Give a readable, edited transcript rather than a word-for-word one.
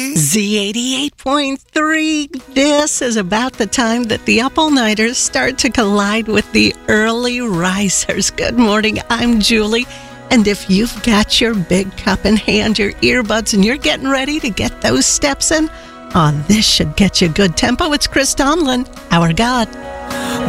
Z88.3. This is about the time that the up-all-nighters start to collide with the early risers. Good morning, I'm Julie. And if you've got your big cup in hand, your earbuds, and you're getting ready to get those steps in, this should get you good tempo. It's Chris Tomlin, our God.